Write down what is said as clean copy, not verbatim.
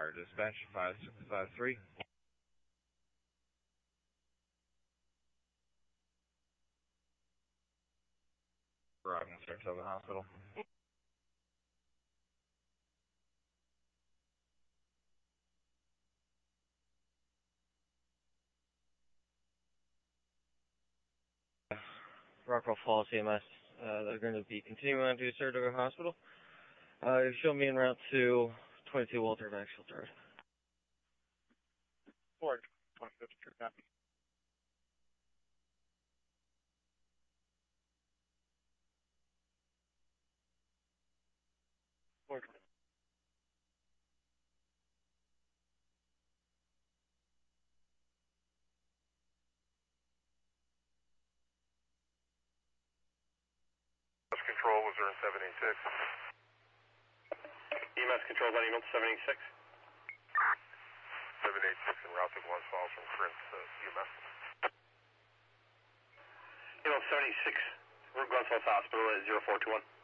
Fire Dispatch 5653. Arriving at Saratoga Hospital. Rockwell Falls EMS. They're going to be continuing on to Saratoga Hospital. Show me en route to 22 Walter Maxfield Road. Ford, 153 copy. Ford. Control was there in 786. EMS control on email to 786. 786 en route to Glens Falls from Prince EMS. Email 76, we're Glens Falls Hospital at 0421.